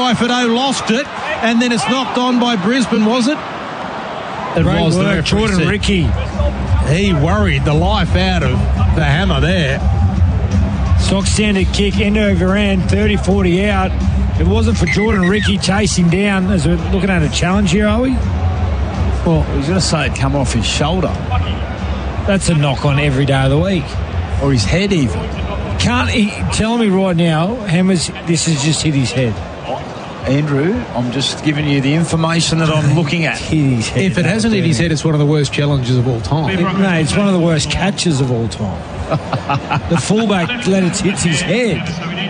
Ifido lost it, and then it's knocked on by Brisbane, was it? It Great was. work, Jordan Ricky. He worried the life out of the Hammer there. Stock standard kick, end over end, 30-40 out. If it wasn't for Jordan Ricky chasing down, as we're looking at a challenge here, are we? Well, he's going to say it come off his shoulder. That's a knock on every day of the week. Or his head even. Can't he tell me right now, Hammers, this has just hit his head? Andrew, I'm just giving you the information that I'm looking at. Hit his head. If it hasn't hit his head, it's one of the worst challenges of all time. No, it's one of the worst catches of all time. The fullback let it hit his head.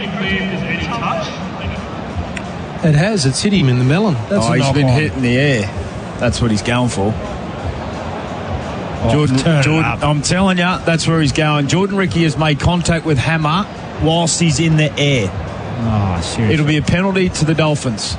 It has. It's hit him in the melon. That's a He's knock been on. hit in the air. That's what he's going for. Jordan, I'm telling you, that's where he's going. Jordan Ricky has made contact with Hammer whilst he's in the air. Oh, seriously. It'll be a penalty to the Dolphins.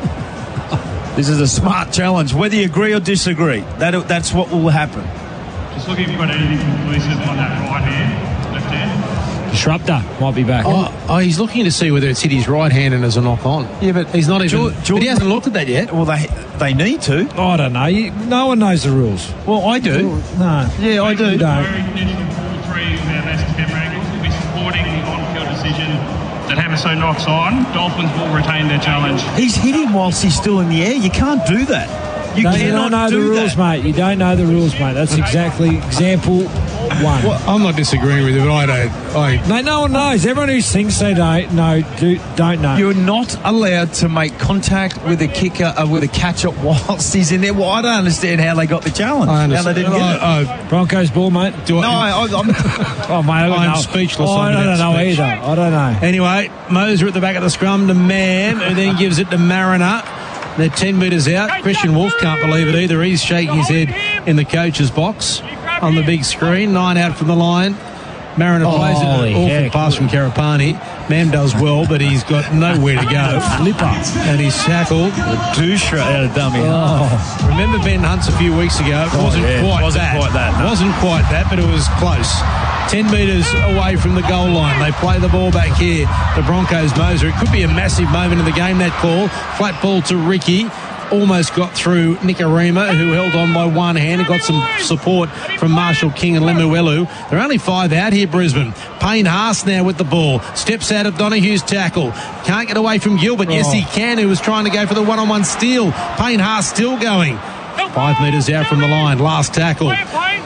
This is a smart challenge. Whether you agree or disagree, that's what will happen. Just looking if you've got anything conclusive on that right hand, left hand. Disruptor might be back. Oh, he's looking to see whether it's hit his right hand and as a knock on. Yeah, but he's not even. But he hasn't looked at that yet. Well, they need to. I don't know. No one knows the rules. Well, I do. No. Yeah, I do. You don't. Three of our best camera angles will be supporting the on-field decision that Hamaso knocks on. Dolphins will retain their challenge. He's hit him whilst he's still in the air. You can't do that. You don't cannot know do the rules, that. mate. You don't know the rules, mate. That's exactly example one. Well, I'm not disagreeing with you, but I don't. Mate, no one knows. Everyone who thinks they don't know. You're not allowed to make contact with a kicker, with a catcher whilst he's in there. Well, I don't understand how they got the challenge. I understand. How they didn't get it. Broncos ball, mate. I'm Oh, mate, I'm speechless. I don't know either. I don't know. Anyway, Moser at the back of the scrum to Mann, who then gives it to Mariner. They're 10 metres out. Christian Wolf can't believe it either. He's shaking his head in the coach's box on the big screen. 9 out from the line. Mariner plays it. Awful pass from Karapani. Mam does well, but he's got nowhere to go. Flipper. And he's tackled. Douche out of dummy. Remember Ben Hunt's a few weeks ago? It wasn't quite that. No. Wasn't quite that, but it was close. 10 metres away from the goal line. They play the ball back here. The Broncos, Moser. It could be a massive moment in the game, that call. Flat ball to Ricky. Almost got through Nikarima, who held on by one hand and got some support from Marshall King and Lemuelu. There are only 5 out here, Brisbane. Payne Haas now with the ball. Steps out of Donohue's tackle. Can't get away from Gilbert. Yes, he can, who was trying to go for the one-on-one steal. Payne Haas still going. 5 metres out from the line. Last tackle.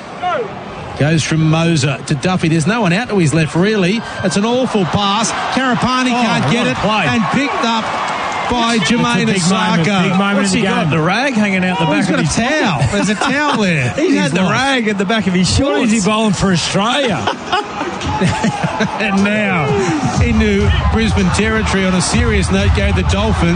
Goes from Moser to Duffy. There's no one out to his left, really. It's an awful pass. Karapani can't get it. And picked up by Jermaine Asako. What's he got? The rag hanging out the back of his he's got a towel. There's a towel there. He's had the rag at the back of his shorts. What is he bowling for Australia? And now into Brisbane territory on a serious note go the Dolphins.